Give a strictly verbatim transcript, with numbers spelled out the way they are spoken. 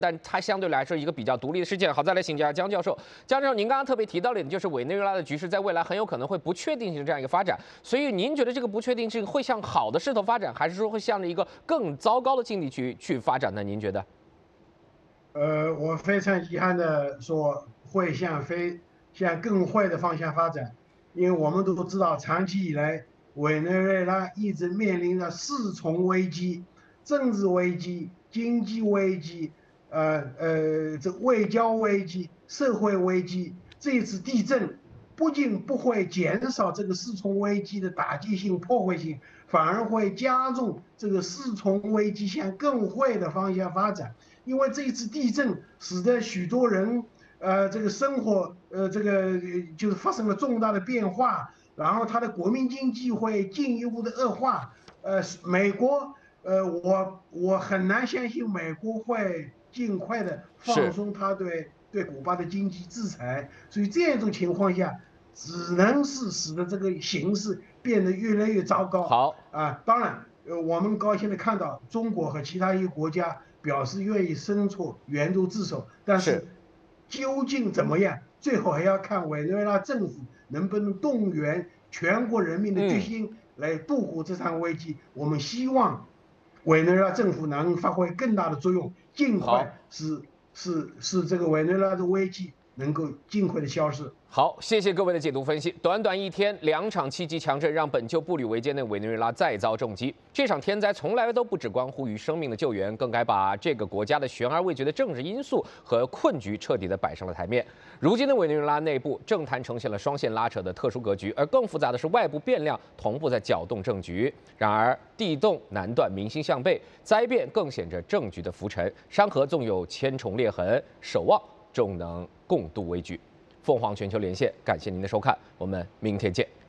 但它相对来说一个比较独立的事件。好，再来请教江教授。江教授，您刚刚特别提到了一点，就是委内瑞拉的局势在未来很有可能会不确定性这样一个发展。所以您觉得这个不确定性会向好的势头发展，还是说会向着一个更糟糕的境地去去发展呢？您觉得？ 呃，我非常遗憾的说，会向非向更坏的方向发展，因为我们都知道，长期以来，委内瑞拉一直面临着四重危机：政治危机、经济危机、呃呃这外交危机、社会危机。这次地震不仅不会减少这个四重危机的打击性、破坏性，反而会加重这个四重危机向更坏的方向发展。因为这一次地震使得许多人呃这个生活呃这个就是发生了重大的变化，然后他的国民经济会进一步的恶化。呃，美国呃我我很难相信美国会尽快的放是。 松他对对古巴的经济制裁，所以这样一种情况下，只能是使得这个形势变得越来越糟糕好。 啊。当然，呃，我们高兴的看到中国和其他一些国家表示愿意伸出援助之手，但是。 是究竟怎么样，最后还要看委内瑞拉政府能不能动员全国人民的决嗯。 心来度过这场危机。我们希望委内瑞拉政府能发挥更大的作用，尽好。 快使使使这个委内瑞拉的危机能够尽快的消失。 好，谢谢各位的解读分析。短短一天，两场七级强震让本就步履维艰的委内瑞拉再遭重击。这场天灾从来都不只关乎于生命的救援，更该把这个国家的悬而未决的政治因素和困局彻底的摆上了台面。如今的委内瑞拉内部政坛呈现了双线拉扯的特殊格局，而更复杂的是外部变量同步在搅动政局。然而地动难断，民心向背，灾变更显着政局的浮沉。山河纵有千重裂痕，守望终能共度危局。凤凰全球连线，感谢您的收看，我们明天见。